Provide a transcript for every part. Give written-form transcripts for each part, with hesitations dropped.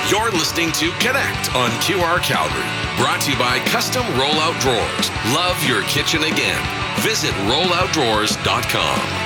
You're listening to Connect on QR Calgary. Brought to you by Custom Rollout Drawers. Love your kitchen again. Visit rolloutdrawers.com.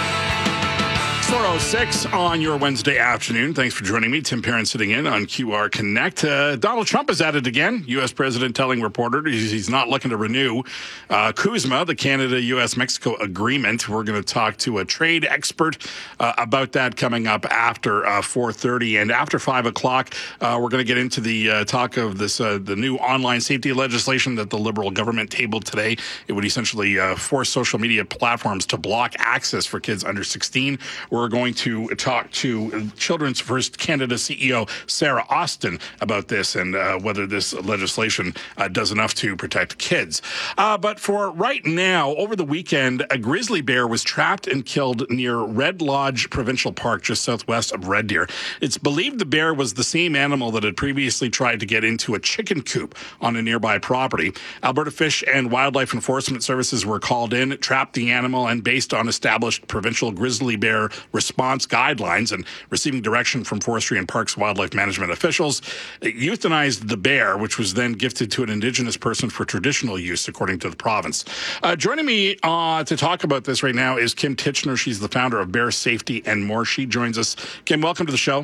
4:06 on your Wednesday afternoon. Thanks for joining me. Tim Perrin sitting in on QR Connect. Donald Trump is at it again. U.S. President telling reporters he's not looking to renew CUSMA, the Canada-U.S.-Mexico agreement. We're going to talk to a trade expert about that coming up after 4:30. And after 5 o'clock, we're going to get into the talk of this the new online safety legislation that the Liberal government tabled today. It would essentially force social media platforms to block access for kids under 16. We're going to talk to Children's First Canada CEO Sarah Austin about this and whether this legislation does enough to protect kids. But for right now, over the weekend, a grizzly bear was trapped and killed near Red Lodge Provincial Park, just southwest of Red Deer. It's believed the bear was the same animal that had previously tried to get into a chicken coop on a nearby property. Alberta Fish and Wildlife Enforcement Services were called in, trapped the animal, and based on established provincial grizzly bear response guidelines and receiving direction from Forestry and Parks Wildlife Management officials, euthanized the bear, which was then gifted to an Indigenous person for traditional use, according to the province. Joining me to talk about this right now is Kim Titchener. She's the founder of Bear Safety and More. She joins us. Kim, welcome to the show.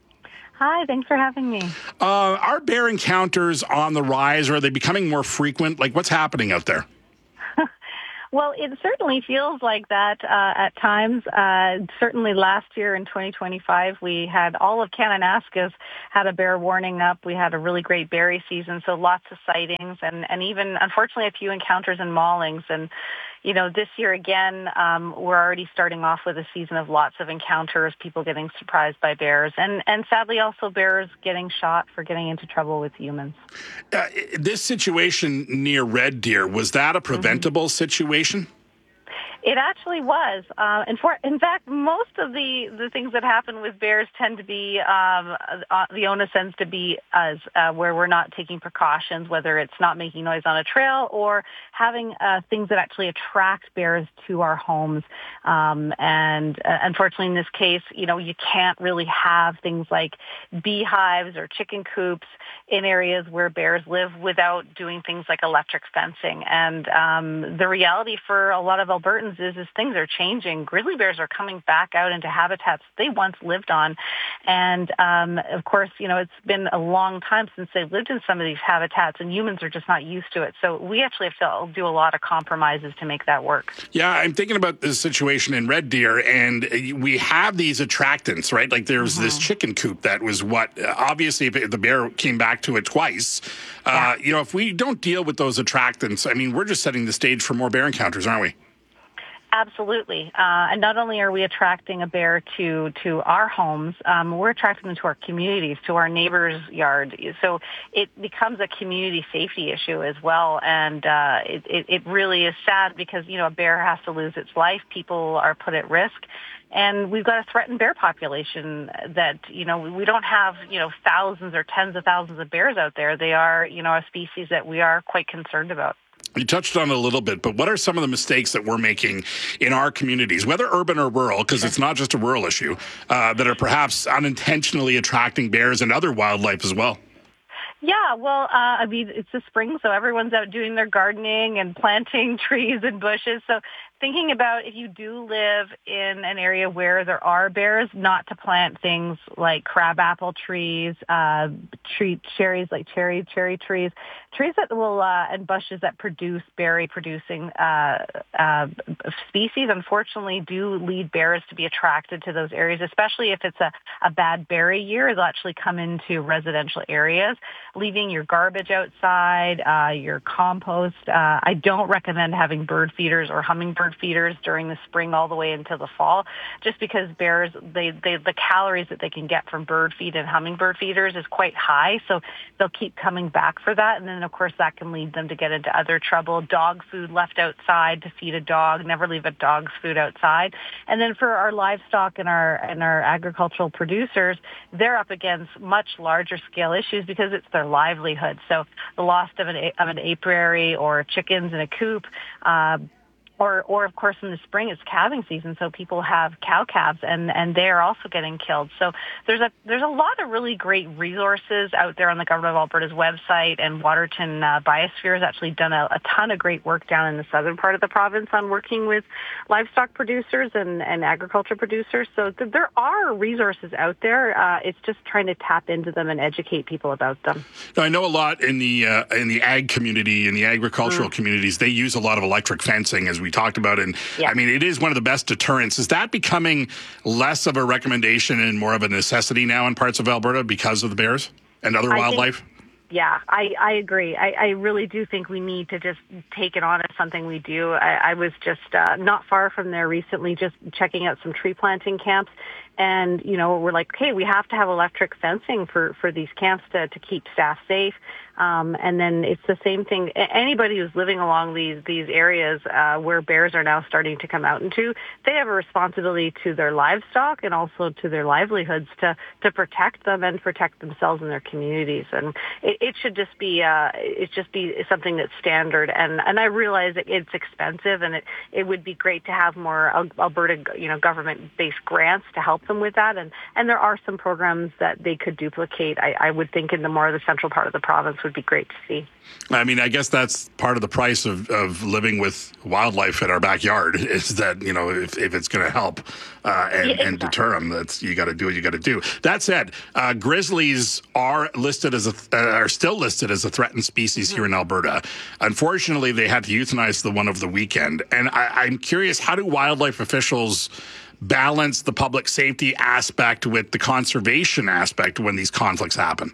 Hi, thanks for having me. Are bear encounters on the rise, or are they becoming more frequent? Like, what's happening out there? Well, it certainly feels like that at times. Certainly last year in 2025, we had all of Kananaskis had a bear warning up. We had a really great berry season, so lots of sightings and even, unfortunately, a few encounters and maulings. And you know, this year again, we're already starting off with a season of lots of encounters, people getting surprised by bears, and sadly also bears getting shot for getting into trouble with humans. This situation near Red Deer, was that a preventable situation? It actually was. In fact, most of the things that happen with bears tend to be, the onus tends to be as where we're not taking precautions, whether it's not making noise on a trail or having things that actually attract bears to our homes. And unfortunately, in this case, you know, you can't really have things like beehives or chicken coops in areas where bears live without doing things like electric fencing. And the reality for a lot of Albertans is things are changing. Grizzly bears are coming back out into habitats they once lived on. And of course, you know, it's been a long time since they lived in some of these habitats, and humans are just not used to it. So we actually have to do a lot of compromises to make that work. Yeah, I'm thinking about this situation in Red Deer, and we have these attractants, right? Like there's this chicken coop that was what, obviously, if the bear came back to it twice, you know, if we don't deal with those attractants, I mean, we're just setting the stage for more bear encounters, aren't we? Absolutely. And not only are we attracting a bear to our homes, we're attracting them to our communities, to our neighbors' yard. So it becomes a community safety issue as well. And it really is sad because, you know, a bear has to lose its life. People are put at risk. And we've got a threatened bear population that, you know, we don't have, you know, thousands or tens of thousands of bears out there. They are, you know, a species that we are quite concerned about. You touched on it a little bit, but what are some of the mistakes that we're making in our communities, whether urban or rural, because it's not just a rural issue, that are perhaps unintentionally attracting bears and other wildlife as well? Yeah, well, I mean, it's the spring, so everyone's out doing their gardening and planting trees and bushes. So thinking about if you do live in an area where there are bears, not to plant things like crabapple trees, cherries like cherry trees that will and bushes that produce berry producing species. Unfortunately, do lead bears to be attracted to those areas, especially if it's a bad berry year. They'll actually come into residential areas, leaving your garbage outside, your compost. I don't recommend having bird feeders or hummingbird feeders during the spring all the way into the fall, just because bears, the calories that they can get from bird feed and hummingbird feeders is quite high, so they'll keep coming back for that. And then, of course, that can lead them to get into other trouble. Dog food left outside to feed a dog, never leave a dog's food outside. And then for our livestock and our agricultural producers, they're up against much larger scale issues because it's their livelihood. So the loss of an apiary or chickens in a coop, Or of course in the spring it's calving season, so people have cow calves and they are also getting killed. So there's a lot of really great resources out there on the Government of Alberta's website, and Waterton Biosphere has actually done a ton of great work down in the southern part of the province on working with livestock producers and agriculture producers. So there are resources out there. It's just trying to tap into them and educate people about them. Now, I know a lot in the ag community, in the agricultural communities, they use a lot of electric fencing, as we talked about. And I mean, it is one of the best deterrents. Is that becoming less of a recommendation and more of a necessity now in parts of Alberta because of the bears and other wildlife? I agree. I really do think we need to just take it on as something we do. I was just not far from there recently, just checking out some tree planting camps. And, we're like, okay, we have to have electric fencing for these camps to keep staff safe. And then it's the same thing. Anybody who's living along these areas where bears are now starting to come out into, they have a responsibility to their livestock and also to their livelihoods to protect them and protect themselves and their communities. And it should just be something that's standard. And I realize that it's expensive, and it would be great to have more Alberta government-based grants to help them with that. And there are some programs that they could duplicate. I would think in the more of the central part of the province would be great to see. I mean, I guess that's part of the price of living with wildlife in our backyard, is that, if it's going to help and deter them, that's, you got to do what you got to do. That said, grizzlies are still listed as a threatened species here in Alberta. Unfortunately, they had to euthanize the one over the weekend. And I'm curious, how do wildlife officials balance the public safety aspect with the conservation aspect when these conflicts happen?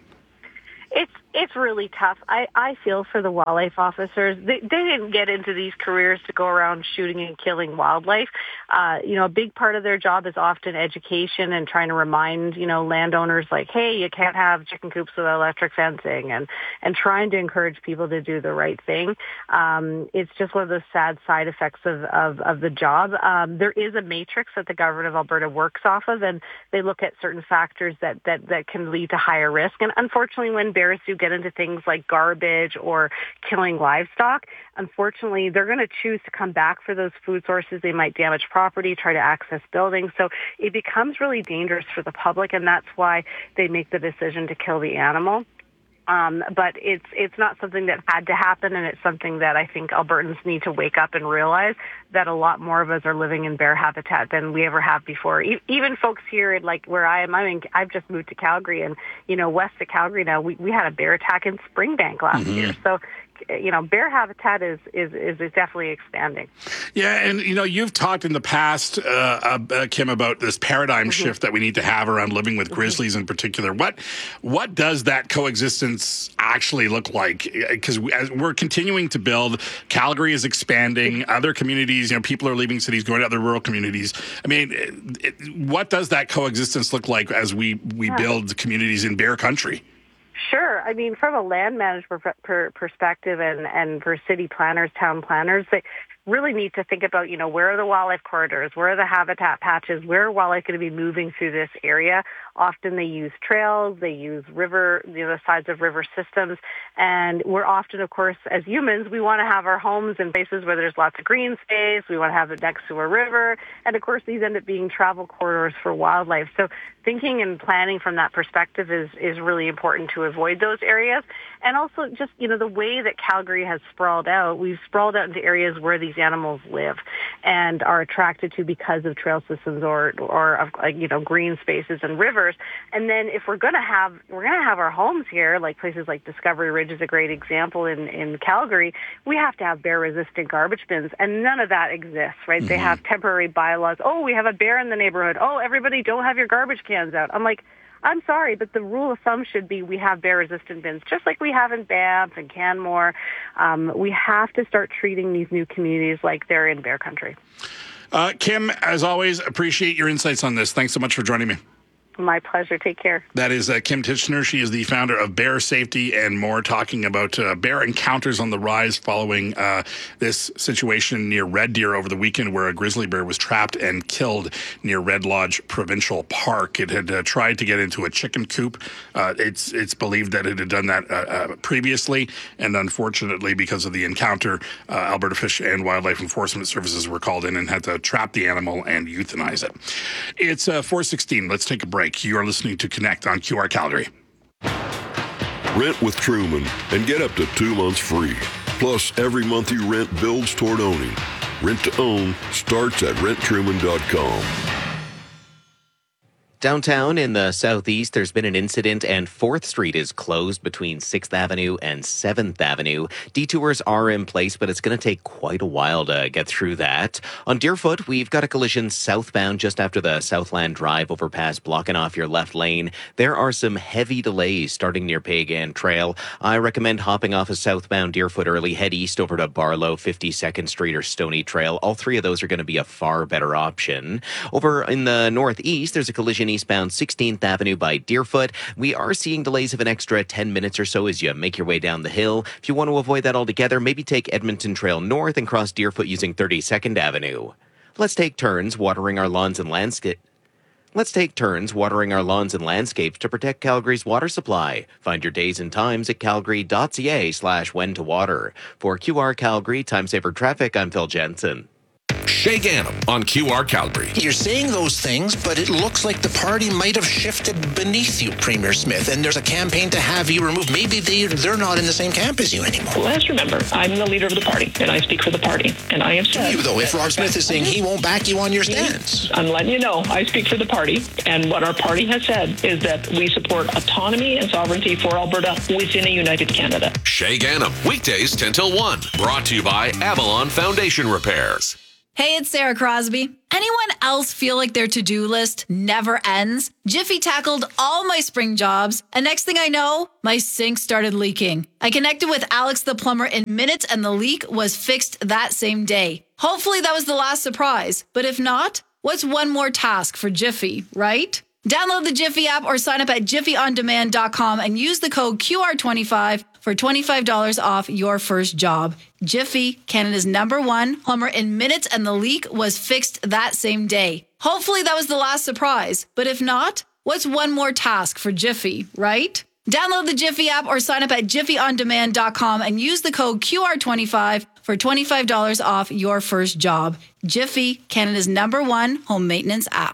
It's really tough. I feel for the wildlife officers. They didn't get into these careers to go around shooting and killing wildlife. A big part of their job is often education and trying to remind, landowners like, hey, you can't have chicken coops without electric fencing, and trying to encourage people to do the right thing. It's just one of those sad side effects of the job. There is a matrix that the government of Alberta works off of, and they look at certain factors that can lead to higher risk. And unfortunately, when bears do get into things like garbage or killing livestock, unfortunately, they're going to choose to come back for those food sources. They might damage property, try to access buildings. So it becomes really dangerous for the public, and that's why they make the decision to kill the animal. But it's not something that had to happen, and it's something that I think Albertans need to wake up and realize that a lot more of us are living in bear habitat than we ever have before. Even folks here, like where I am, I've just moved to Calgary, and west of Calgary now, we had a bear attack in Springbank last year. So bear habitat is definitely expanding. Yeah, and you've talked in the past, Kim, about this paradigm shift that we need to have around living with grizzlies in particular. What does that coexistence actually look like? Because as we're continuing to build, Calgary is expanding, other communities, people are leaving cities, going to other rural communities. I mean, what does that coexistence look like as we build communities in bear country? Sure. I mean, from a land management perspective and for city planners, town planners, they really need to think about, where are the wildlife corridors? Where are the habitat patches? Where are wildlife going to be moving through this area? Often they use trails, they use river, the sides of river systems. And we're often, of course, as humans, we want to have our homes in places where there's lots of green space. We want to have it next to a river. And of course, these end up being travel corridors for wildlife. So thinking and planning from that perspective is really important to avoid those areas. And also just, the way that Calgary has sprawled out, we've sprawled out into areas where these animals live and are attracted to because of trail systems or green spaces and rivers. And then if we're going to have our homes here, like places like Discovery Ridge is a great example in Calgary, we have to have bear resistant garbage bins, and none of that exists, right? They have temporary bylaws. Oh, we have a bear in the neighborhood. Oh, everybody don't have your garbage cans out. I'm like, I'm sorry, but the rule of thumb should be we have bear-resistant bins, just like we have in Banff and Canmore. We have to start treating these new communities like they're in bear country. Kim, as always, appreciate your insights on this. Thanks so much for joining me. My pleasure. Take care. That is Kim Titchener. She is the founder of Bear Safety and More, talking about bear encounters on the rise following this situation near Red Deer over the weekend, where a grizzly bear was trapped and killed near Red Lodge Provincial Park. It had tried to get into a chicken coop. It's believed that it had done that previously, and unfortunately, because of the encounter, Alberta Fish and Wildlife Enforcement Services were called in and had to trap the animal and euthanize it. It's 4:16. Let's take a break. You are listening to Connect on QR Calgary. Rent with Truman and get up to 2 months free. Plus, every month you rent builds toward owning. Rent to own starts at renttruman.com. Downtown in the southeast, there's been an incident and 4th Street is closed between 6th Avenue and 7th Avenue. Detours are in place, but it's going to take quite a while to get through that. On Deerfoot, we've got a collision southbound just after the Southland Drive overpass blocking off your left lane. There are some heavy delays starting near Pagan Trail. I recommend hopping off of southbound Deerfoot early, head east over to Barlow, 52nd Street or Stony Trail. All three of those are going to be a far better option. Over in the northeast, there's a collision eastbound 16th Avenue by Deerfoot. We are seeing delays of an extra 10 minutes or so as you make your way down the hill. If you want to avoid that altogether, maybe take Edmonton Trail north and cross Deerfoot using 32nd Avenue. Let's take turns watering our lawns and landscapes to protect Calgary's water supply. Find your days and times at calgary.ca/when to water. For QR Calgary Time Saver Traffic, I'm Phil Jensen. Shay Gannam on QR Calgary. You're saying those things, but it looks like the party might have shifted beneath you, Premier Smith, and there's a campaign to have you removed. Maybe they're not in the same camp as you anymore. Well, let's remember, I'm the leader of the party, and I speak for the party. And I have said... You, though, if Rob Smith is saying he won't back you on your stance. I'm letting you know, I speak for the party, and what our party has said is that we support autonomy and sovereignty for Alberta within a united Canada. Shay Gannam, weekdays 10 till 1. Brought to you by Avalon Foundation Repairs. Hey, it's Sarah Crosby. Anyone else feel like their to-do list never ends? Jiffy tackled all my spring jobs, and next thing I know, my sink started leaking. I connected with Alex the plumber in minutes, and the leak was fixed that same day. Hopefully that was the last surprise, but if not, what's one more task for Jiffy, right? Download the Jiffy app or sign up at jiffyondemand.com and use the code QR25 for $25 off your first job. Jiffy, Canada's #1 plumber in minutes, and the leak was fixed that same day. Hopefully that was the last surprise, but if not, what's one more task for Jiffy, right? Download the Jiffy app or sign up at jiffyondemand.com and use the code QR25 for $25 off your first job. Jiffy, Canada's #1 home maintenance app.